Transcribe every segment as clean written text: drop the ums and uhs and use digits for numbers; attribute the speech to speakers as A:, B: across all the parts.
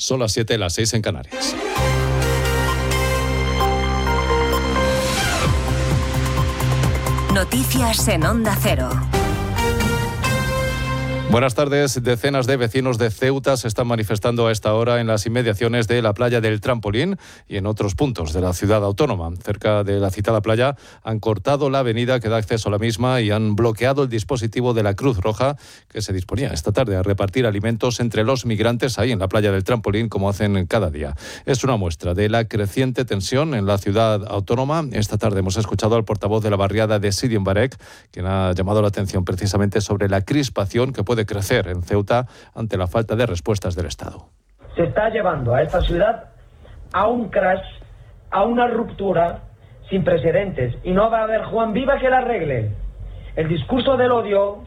A: Son las 7, las 6 en Canarias.
B: Noticias en Onda Cero.
A: Buenas tardes. Decenas de vecinos de Ceuta se están manifestando a esta hora en las inmediaciones de la playa del Trampolín y en otros puntos de la ciudad autónoma. Cerca de la citada playa han cortado la avenida que da acceso a la misma y han bloqueado el dispositivo de la Cruz Roja, que se disponía esta tarde a repartir alimentos entre los migrantes ahí en la playa del Trampolín, como hacen cada día. Es una muestra de la creciente tensión en la ciudad autónoma. Esta tarde hemos escuchado al portavoz de la barriada de Sidi Mbarek, quien ha llamado la atención precisamente sobre la crispación que puede crecer en Ceuta ante la falta de respuestas del Estado.
C: Se está llevando a esta ciudad a un crash, a una ruptura sin precedentes, y no va a haber Juan Viva que la arregle. El discurso del odio,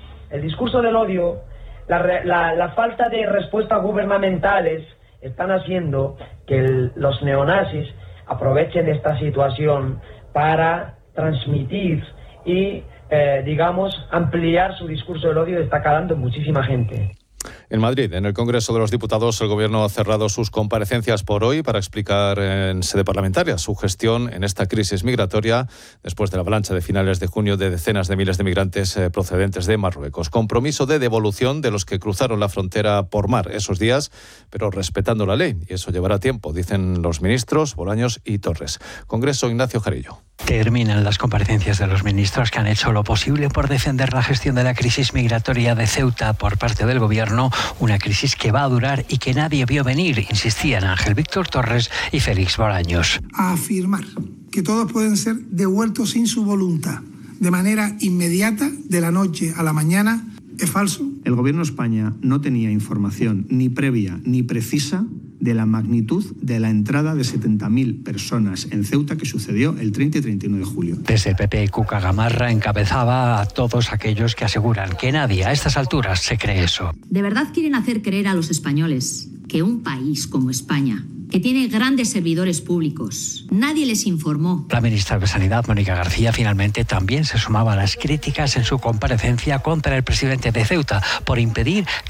C: la falta de respuestas gubernamentales están haciendo que los neonazis aprovechen esta situación para transmitir y ampliar su discurso del odio. Está calando en muchísima gente.
A: En Madrid, en el Congreso de los Diputados, el Gobierno ha cerrado sus comparecencias por hoy para explicar en sede parlamentaria su gestión en esta crisis migratoria después de la avalancha de finales de junio de decenas de miles de migrantes procedentes de Marruecos. Compromiso de devolución de los que cruzaron la frontera por mar esos días, pero respetando la ley. Y eso llevará tiempo, dicen los ministros Bolaños y Torres. Congreso, Ignacio Jarillo.
D: Terminan las comparecencias de los ministros que han hecho lo posible por defender la gestión de la crisis migratoria de Ceuta por parte del Gobierno, una crisis que va a durar y que nadie vio venir, insistían Ángel Víctor Torres y Félix Bolaños.
E: A afirmar que todos pueden ser devueltos sin su voluntad, de manera inmediata, de la noche a la mañana, es falso.
F: El Gobierno de España no tenía información ni previa ni precisa de la magnitud de la entrada de 70.000 personas en Ceuta que sucedió el 30 y 31 de julio.
D: Desde el PP, Cuca Gamarra encabezaba a todos aquellos que aseguran que nadie a estas alturas se cree eso.
G: ¿De verdad quieren hacer creer a los españoles que un país como España, que tiene grandes servidores públicos, nadie les informó?
D: La ministra de Sanidad, Mónica García, finalmente también se sumaba a las críticas en su comparecencia contra el presidente de Ceuta por impedir